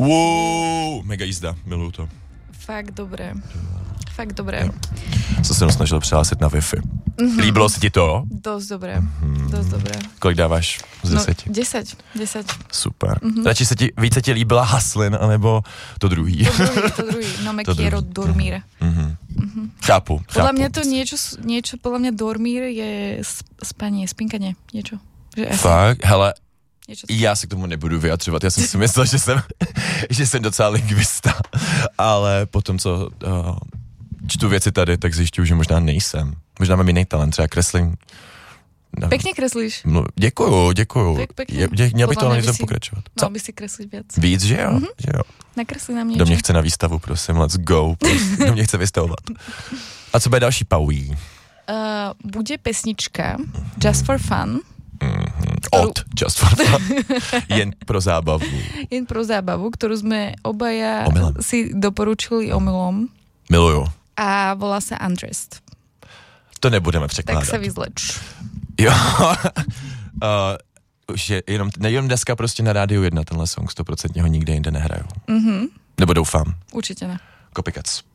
Mega jízda, miluju to. Fakt dobré. Fakt dobré. Co jsem snažil přihlásit na Wi-Fi. Líbilo se ti to? Dost dobré. Dost dobré. Kolik dáváš z 10? 10. Super. Radši více ti líbila Haslin, anebo to druhý? To druhý. No me quiero dormir. Chápu. Podľa mňa to niečo, podľa mňa dormír je spanie, spinkanie, niečo. Fakt? Hele, niečo. Já se k tomu nebudu vyjadřovat, já jsem si myslel, že jsem docela lingvista, ale potom, co čtu věci tady, tak zjišťuju, že možná nejsem. Možná mám jiný talent, třeba kreslím. Pekne kreslíš. No, děkuju. Pekne. Měl by to ale pokračovat. Mal by si kresliť viac. Víc, že jo? Že jo. Nakresli nám niečo. Kdo mě chce na výstavu, prosím, let's go. Kdo mě chce vystavovat. A co bude další pauí? Bude pesnička Just for Fun. Just for Fun. Jen pro zábavu. Jen pro zábavu, ktorú sme obaja si doporučili omylom. Miluju. A volá sa Undressed. To nebudeme překládat. Tak se vyzleč. Jo. Už je jenom dneska prostě na Rádiu 1 tenhle song 100% ho nikde jinde nehrajou. Nebo doufám. Určitě ne. Copycats.